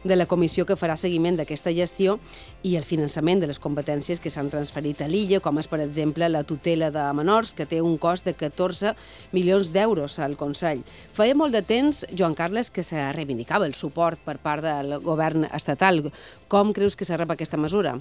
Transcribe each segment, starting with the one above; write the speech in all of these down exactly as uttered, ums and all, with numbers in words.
de la comissió que farà seguiment d'aquesta gestió i el finançament de les competències que s'han transferit a l'illa, com és, per exemple, la tutela de menors, que té un cost de catorze milions d'euros al Consell. Feia molt de temps, Joan Carles, que se reivindicava el suport per part del govern estatal. Com creus que se rep aquesta mesura?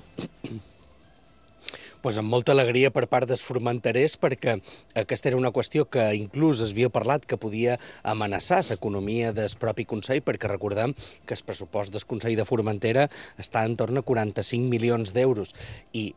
Pues amb molta alegria per part dels formenterers, perquè aquesta era una qüestió que inclús es havia parlat que podia amenaçar l'economia del propi Consell, perquè recordem que el pressupost del Consell de Formentera està en torn a quaranta-cinc milions d'euros i,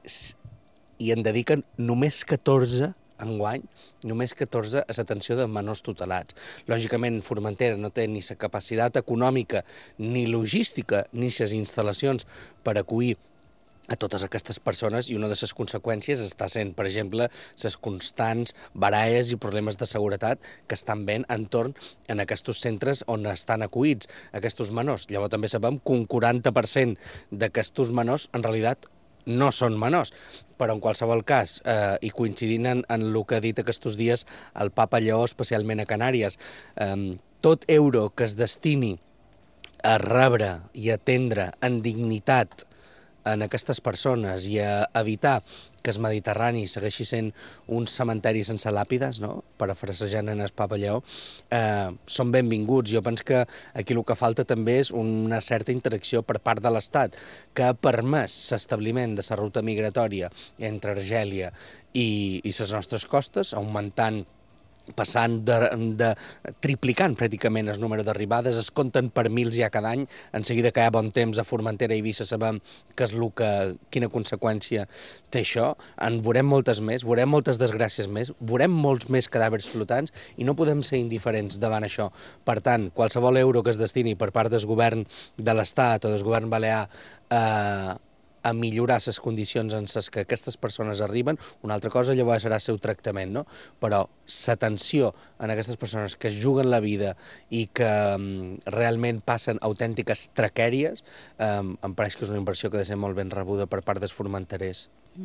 i en dediquen només catorze enguany, només catorze a l'atenció de menors tutelats. Lògicament, Formentera no té ni la capacitat econòmica, ni logística, ni les instal·lacions per acollir a totes aquestes persones, i una de les conseqüències està sent, per exemple, les constants baralles i problemes de seguretat que estan veient entorn en aquests centres on estan acollits aquests menors. Llavors també sabem que un quaranta per cent d'aquests menors en realitat no són menors, però en qualsevol cas, eh, i coincidint en, en el que ha dit aquests dies el papa Lleó, especialment a Canàries, eh, tot euro que es destini a rebre i atendre en dignitat en aquestes persones i a evitar que el Mediterrani segueixi sent un cementeri sense làpides, no? Parafrasejant en el Papa Lleó, eh, són benvinguts. Jo penso que aquí el que falta també és una certa interacció per part de l'Estat, que ha permès l'establiment de la ruta migratòria entre Argèlia i, i les nostres costes, augmentant passant de, de triplicant pràcticament el número d'arribades, es compten per mils ja cada any. En seguida que hi ha bon temps a Formentera i Eivissa sabem que és el que, quina conseqüència té això. En veurem moltes més, veurem moltes desgràcies més, veurem molts més cadàvers flotants i no podem ser indiferents davant això. Per tant, qualsevol euro que es destini per part del govern de l'Estat o del govern balear eh, a millorar les condicions en les que aquestes persones arriben, una altra cosa llavors serà el seu tractament, no? Però l'atenció en aquestes persones que es juguen la vida i que um, realment passen autèntiques traquèries, um, em pareix que és una inversió que ha de ser molt ben rebuda per part dels formenterers.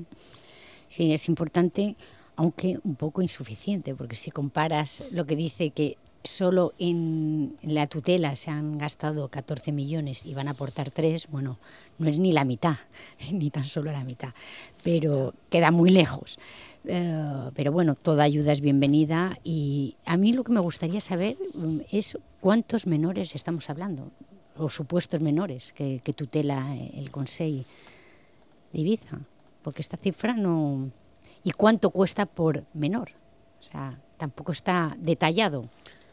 Sí, es importante, aunque un poco insuficiente, porque si comparas lo que dice que solo en la tutela se han gastado catorce millones y van a aportar tres, bueno, no es ni la mitad, ni tan solo la mitad, pero queda muy lejos. Uh, pero bueno, toda ayuda es bienvenida y a mí lo que me gustaría saber es cuántos menores estamos hablando, o supuestos menores que, que tutela el Consell de Ibiza, porque esta cifra no... ¿Y cuánto cuesta por menor? O sea, tampoco está detallado.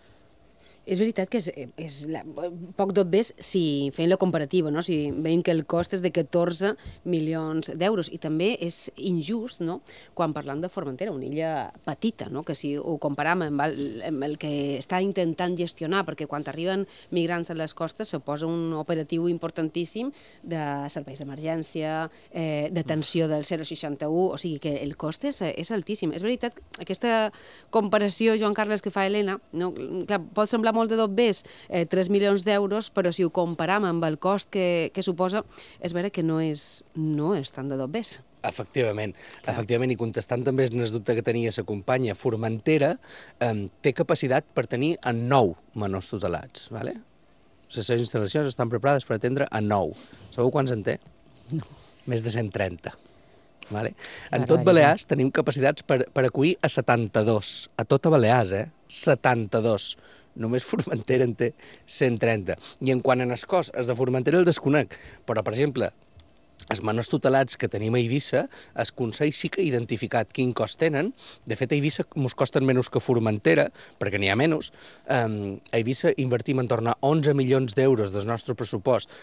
És veritat que és, és la, poc d'obvies si feim la comparativa, no? Si veiem que el cost és de catorze milions d'euros i també és injust, no? Quan parlam de Formentera, una illa petita, no? Que si ho comparam amb el, amb el que està intentant gestionar, perquè quan arriben migrants a les costes se posa un operatiu importantíssim de serveis d'emergència, eh, d'atenció del zero seixanta u, o sigui que el cost és, és altíssim. És veritat, aquesta comparació, Joan Carles, que fa Helena, no? Clar, pot semblar molt de dobbers, eh, tres milions d'euros, però si ho comparam amb el cost que, que suposa, és vera que no és, no és tant de dobbers. Efectivament, Clar. efectivament, i contestant també el dubte que tenia la companya, Formentera eh, té capacitat per tenir a nou menors tutelats, ¿vale? Les seves instal·lacions estan preparades per atendre a nou. Sabeu quants en té? No. Més de cent trenta. Vale? En tot Balears tenim capacitats per, per acollir a setanta-dos. A tota Balears, eh? setanta-dos. Només Formentera en té cent trenta. I en quant a el cost, els de Formentera el desconec, però, per exemple, els menors tutelats que tenim a Eivissa, el Consell sí que ha identificat quin cost tenen. De fet, a Eivissa ens costen menys que Formentera, perquè n'hi ha menys. Um, a Eivissa invertim en torn a onze milions d'euros del nostre pressupost,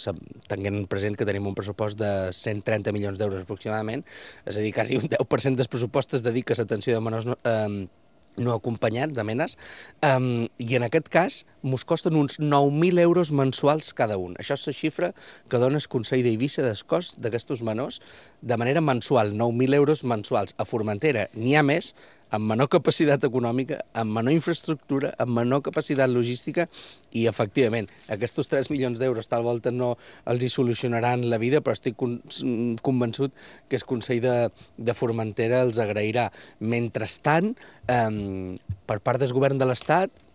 tenint present que tenim un pressupost de cent trenta milions d'euros aproximadament, és a dir, quasi un deu per cent del pressupost es dedica a l'atenció de menors um, no acompanyats, de menes, um, i en aquest cas ens costen uns nou mil euros mensuals cada un. Això és la xifra que dona el Consell d'Eivissa del cost d'aquests menors de manera mensual, nou mil euros mensuals. A Formentera n'hi ha més, amb menor capacitat econòmica, amb menor infraestructura, amb menor capacitat logística i, efectivament, aquests tres milions d'euros tal volta no els hi solucionaran la vida, però estic convençut que el Consell de, de Formentera els agrairà. Mentrestant, eh, per part del govern de l'Estat,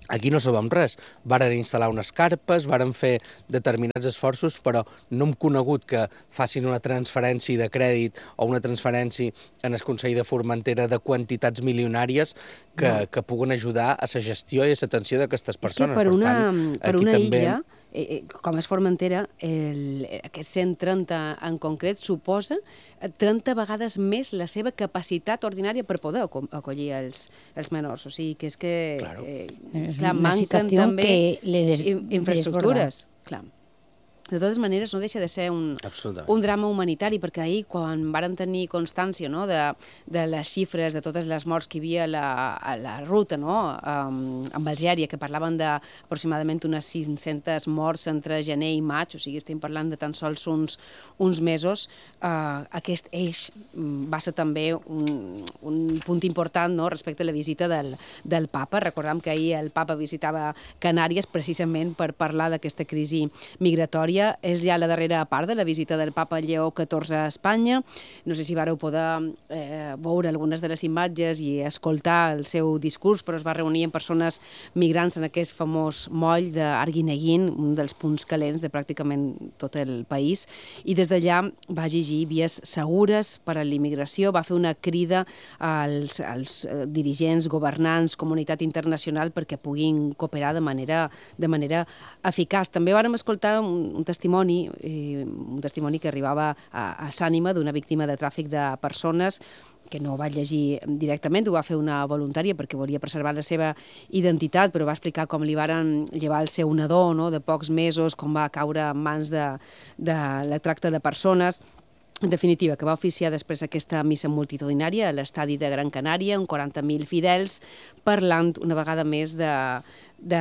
Aquí no sabem res. Varen instal·lar unes carpes, varen fer determinats esforços, però no hem conegut que facin una transferència de crèdit o una transferència en el Consell de Formentera de quantitats milionàries que, no. que puguen ajudar a la gestió i a l'atenció d'aquestes persones. És que per una, per tant, per una també... illa, eh, com és Formentera, el, aquest cent trenta en concret suposa trenta vegades més la seva capacitat ordinària per poder acollir els, els menors. O sigui, que és que claro. eh, és clar, una manquen també que le des, infraestructures. Clar. De totes maneres, no deixa de ser un, un drama humanitari, perquè ahir, quan varen tenir constància, no, de, de les xifres, de totes les morts que hi havia a la, a la ruta, no, um, amb Algèria, que parlaven d'aproximadament unes cinc-centes morts entre gener i maig, o sigui, estem parlant de tan sols uns, uns mesos, uh, aquest eix va ser també un, un punt important, no, respecte a la visita del, del papa. Recordem que ahir el papa visitava Canàries precisament per parlar d'aquesta crisi migratòria. És ja la darrera part de la visita del papa Lleó catorze a Espanya. No sé si vareu poder eh, veure algunes de les imatges i escoltar el seu discurs, però es va reunir amb persones migrants en aquest famós moll d'Arguineguín, un dels punts calents de pràcticament tot el país, i des d'allà va exigir vies segures per a l'immigració, va fer una crida als, als dirigents, governants, comunitat internacional perquè puguin cooperar de manera, de manera eficaç. També vàrem escoltar un, un testimoni, eh, un testimoni que arribava a, a Sànima d'una víctima de tràfic de persones, que no va llegir directament, ho va fer una voluntària perquè volia preservar la seva identitat, però va explicar com li varen llevar el seu nadó, no?, de pocs mesos, com va caure en mans de, de la tracta de persones. En definitiva, que va oficiar després aquesta missa multitudinària a l'estadi de Gran Canària, amb quaranta mil fidels, parlant una vegada més de, de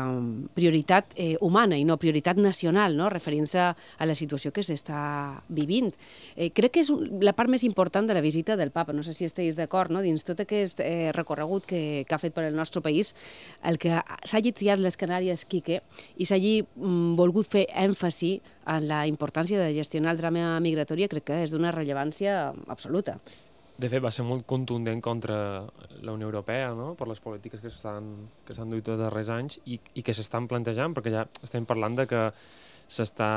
prioritat eh, humana i no prioritat nacional, no?, referint-se a la situació que s'està vivint. Eh, crec que és la part més important de la visita del papa, no sé si esteu d'acord, no?, dins tot aquest eh, recorregut que, que ha fet per al nostre país, el que s'hagi triat les Canàries, Quique, i s'hagi mm, volgut fer èmfasi en la importància de gestionar el drama migratori, crec que és d'una rellevància absoluta. De fet, va ser molt contundent contra la Unió Europea, no?, per les polítiques que s'estan que s'han duit els darrers anys i, i que s'estan plantejant, perquè ja estem parlant de que s'està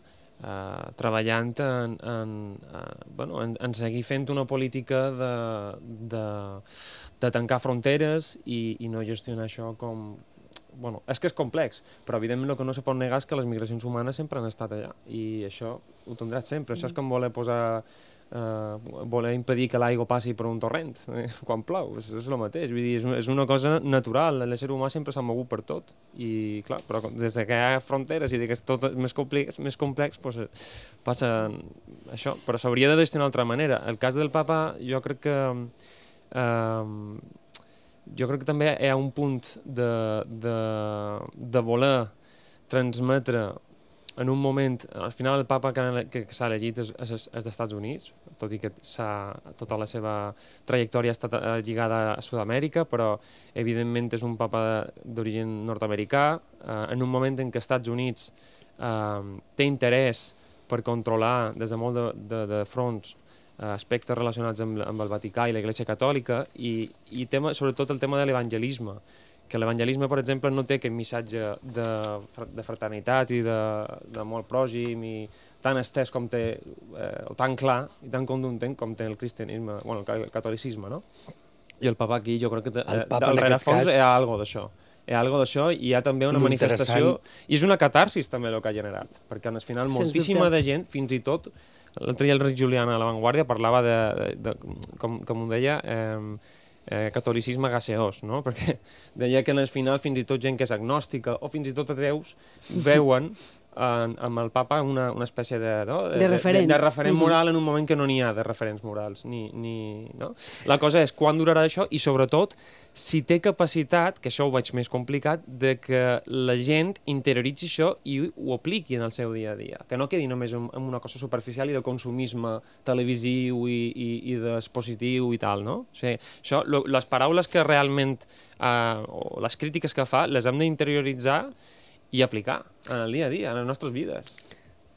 eh, treballant en, en, eh, bueno, en, en seguir fent una política de, de, de tancar fronteres i, i no gestionar això com... Bueno, és que és complex, però evidentment el que no se pot negar és que les migracions humanes sempre han estat allà i això ho tindràs sempre. Això és com voler posar... Uh, voler impedir que l'aigua passi per un torrent eh, quan plou, és, és el mateix. Vull dir, és, és una cosa natural, l'ésser humà sempre s'ha mogut per tot i clar, però des que hi ha fronteres i que és tot més complex, més complex pues, passa això, però s'hauria de gestionar d'altra manera. El cas del papa jo crec que uh, jo crec que també hi ha un punt de, de, de voler transmetre en un moment, al final el papa que, que s'ha elegit és, és, és dels Estats Units, tot i que tota la seva trajectòria ha estat lligada a Sud-amèrica, però evidentment és un papa d'origen nord-americà, eh, en un moment en què els Estats Units eh, té interès per controlar des de molt de, de, de fronts eh, aspectes relacionats amb, amb el Vaticà i la Iglesia Catòlica i, i tema, sobretot el tema de l'evangelisme, que l'evangelisme, per exemple, no té aquest missatge de, de fraternitat i de, de molt pròxim i tan estès com té, eh, o tan clar i tan contundent com té el cristianisme, bueno, el catolicisme, no? I el papa aquí jo crec que eh, al rerefons cas... hi ha alguna d'això. Hi ha alguna d'això i hi ha també una manifestació i és una catarsis també el que ha generat, perquè al final moltíssima de gent, fins i tot l'altre dia el Rick Juliana a La Vanguardia parlava de, de, de com, com ho deia, eh, Eh, catolicisme gaseós, no? Perquè deia que al final fins i tot gent que és agnòstica o fins i tot ateus veuen en, amb el papa una, una espècie de, no? de, de referent, de, de referent moral en un moment que no n'hi ha de referents morals. Ni, ni, no? La cosa és quan durarà això i sobretot si té capacitat, que això ho veig més complicat, de que la gent interioritzi això i ho apliqui en el seu dia a dia, que no quedi només en, en una cosa superficial i de consumisme televisiu i, i, i d'expositiu i tal, no? O sigui, això, lo, les paraules que realment, eh, o les crítiques que fa, les hem d'interioritzar i aplicar en el dia a dia, en les nostres vides.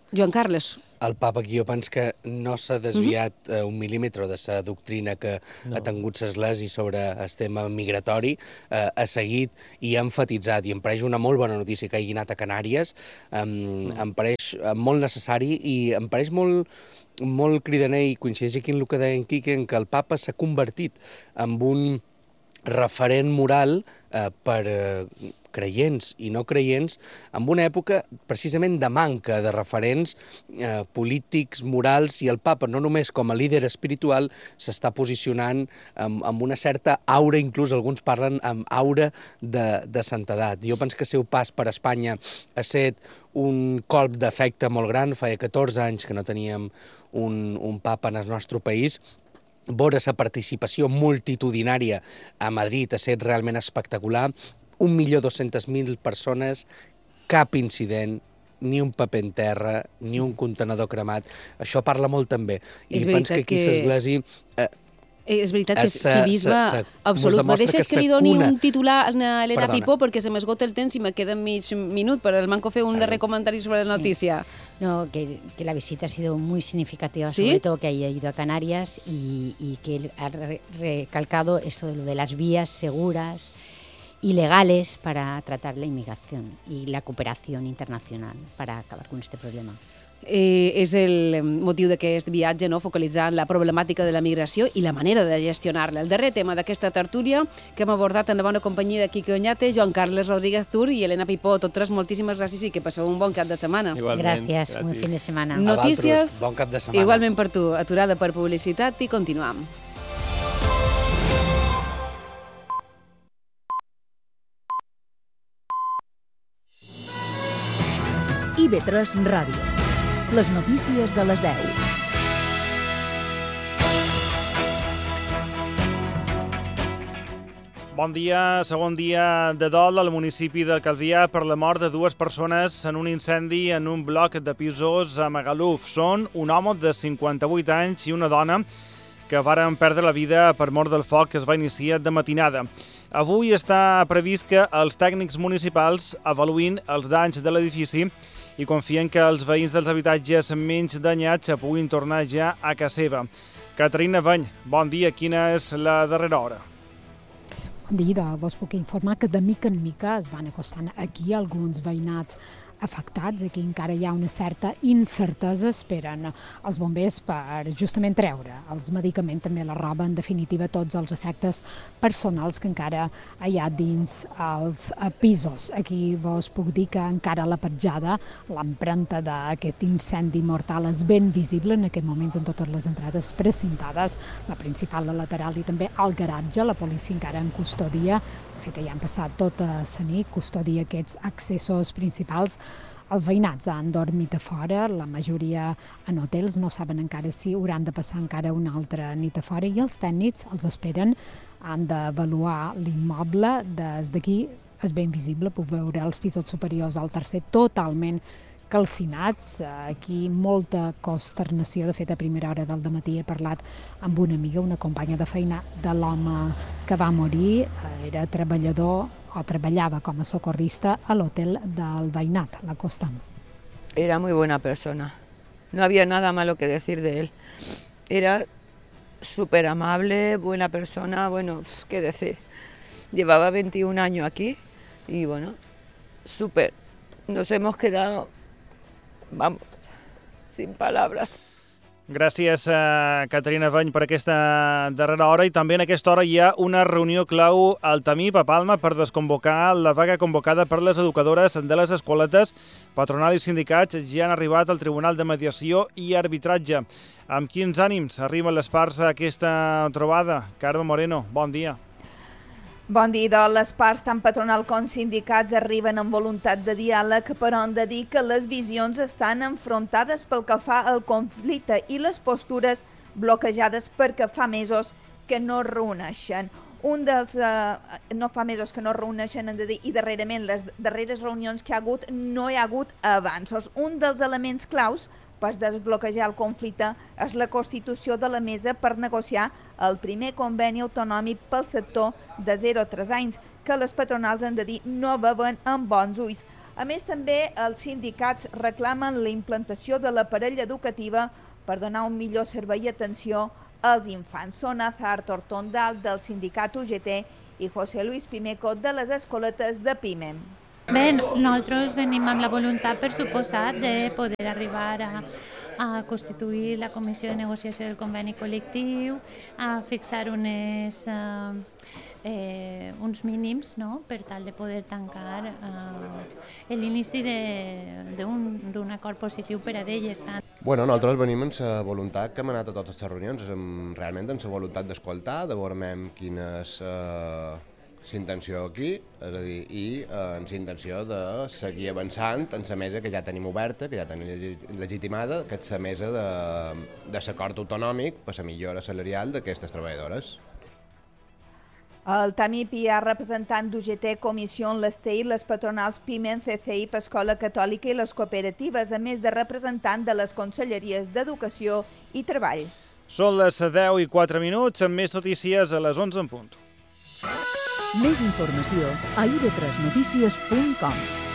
Joan Carles. El papa aquí jo penso que no s'ha desviat uh -huh. un mil·límetre de la doctrina que no. ha tingut l'Església sobre el tema migratori, eh, ha seguit i ha enfatitzat, i em pareix una molt bona notícia que hagi anat a Canàries, em, no. em pareix molt necessari i em pareix molt, molt cridaner, i coincideix aquí en el que deia en Quique, en que el papa s'ha convertit en un referent moral eh, per eh, creients i no creients, en una època precisament de manca de referents eh, polítics, morals, i el papa, no només com a líder espiritual, s'està posicionant amb, amb una certa aura, inclús alguns parlen amb aura de, de santedat. Jo penso que el seu pas per Espanya ha estat un colp d'efecte molt gran. Feia catorze anys que no teníem un, un papa en el nostre país. Veure la participació multitudinària a Madrid ha estat realment espectacular. Un milió dos-centes mil persones, cap incident, ni un paper en terra, ni un contenedor cremat. Això parla molt també. I penso que aquí l'Església... Eh, és veritat que civisme absolut. Me deixes que li doni un titular a Elena Pipó perquè se m'esgota el temps i me queda mig minut, però el manco fer un darrer comentari sobre la notícia. No, que, que la visita ha sido muy significativa, ¿sí? Sobre todo que haya ido a Canarias y, y que él ha re recalcado esto de lo de las vías seguras y legales para tratar la inmigración y la cooperación internacional para acabar con este problema. Eh, és el motiu d'aquest viatge, no? Focalitzar en la problemàtica de la migració i la manera de gestionar-la. El darrer tema d'aquesta tertúlia que hem abordat en la bona companyia de Quique Oñate, Joan Carles Rodríguez Tur i Elena Pipó. Totes moltíssimes gràcies i que passeu un bon cap de setmana. Igualment. Gràcies, gràcies. Un fin de setmana. Notícies, bon cap de setmana. Igualment per tu, aturada per publicitat i continuam. I V tres Ràdio. Les notícies de les deu. Bon dia. Segon dia de dol al municipi de Calvià per la mort de dues persones en un incendi en un bloc de pisos a Magaluf. Són un home de cinquanta-vuit anys i una dona que varen perdre la vida per mort del foc que es va iniciar de matinada. Avui està previst que els tècnics municipals avaluïn els danys de l'edifici i confien que els veïns dels habitatges menys danyats puguin tornar ja a casa seva. Caterina Bany, bon dia. Quina és la darrera hora? Bon dia. Vos puc informar que de mica en mica es van acostant aquí alguns veïnats afectats. Aquí encara hi ha una certa incertesa. Esperen els bombers per justament treure els medicaments, també la roba, en definitiva tots els efectes personals que encara hi ha dins els pisos. Aquí vos puc dir que encara la petjada, l'empremta d'aquest incendi mortal és ben visible en aquests moments en totes les entrades precintades, la principal, la lateral i també el garatge. La policia encara en custodia. De fet, ja han passat tota la nit, custodia aquests accessos principals. Els veïnats han dormit a fora, la majoria en hotels, no saben encara si hauran de passar encara una altra nit a fora, i els tècnics els esperen, han d'avaluar l'immoble. Des d'aquí és ben visible, puc veure els pisos superiors al tercer totalment calcinats. Aquí molta consternació. De fet, a primera hora del dematí he parlat amb una amiga, una companya de feina de l'home que va morir. Era treballador o treballava com a socorrista a l'hotel del veïnat, la Costa. Era muy buena persona. No había nada malo que decir de él. Era súper amable, buena persona, bueno, qué decir. Llevaba veintiún años aquí y bueno, súper. Nos hemos quedado, vamos, sin palabras. Gràcies, a Caterina Bany, per aquesta darrera hora. I també en aquesta hora hi ha una reunió clau al Tamip, a Palma, per desconvocar la vaga convocada per les educadores de les escoletes. Patronal i sindicats ja han arribat al Tribunal de Mediació i Arbitratge. Amb quins ànims arriben les parts a aquesta trobada? Carme Moreno, bon dia. Bon dia. Les parts, tant patronal com sindicats, arriben amb voluntat de diàleg, però han de dir que les visions estan enfrontades pel que fa al conflicte i les postures bloquejades perquè fa mesos que no es reuneixen. Un dels, eh, no fa mesos que no es reuneixen, han de dir, i darrerament, les darreres reunions que hi ha hagut, no hi ha hagut avanços. Un dels elements claus per desbloquejar el conflicte és la constitució de la mesa per negociar el primer conveni autonòmic pel sector de zero a tres anys, que les patronals han de dir no veuen amb bons ulls. A més, també els sindicats reclamen la implantació de l'aparell educativa per donar un millor servei i atenció als infants. Són Azar Tortondal, del sindicat U G T, i José Luis Pimeco, de les escoletes de PIME. Bé, nosaltres venim amb la voluntat, per suposat, de poder arribar a, a constituir la comissió de negociació del conveni col·lectiu, a fixar unes, eh, eh, uns mínims, no?, per tal de poder tancar eh, l'inici d'un acord positiu per a d'elles. Bueno, nosaltres venim amb la voluntat que hem anat a totes les reunions, amb, realment amb la voluntat d'escoltar, de veure quina és eh, la intenció aquí, és a dir, i eh, amb la intenció de seguir avançant en la mesa que ja tenim oberta, que ja tenim legitimada, que és la mesa de, de l'acord autonòmic per la millora salarial d'aquestes treballadores. El Tami Piar, representant d'U G T, Comissió en l'Estei, les patronals PIME, C C I, Escola Catòlica i les cooperatives, a més de representant de les conselleries d'Educació i Treball. Són les deu i quatre minuts, amb més notícies a les onze en punt. Més informació a i ve tres notícies punt com.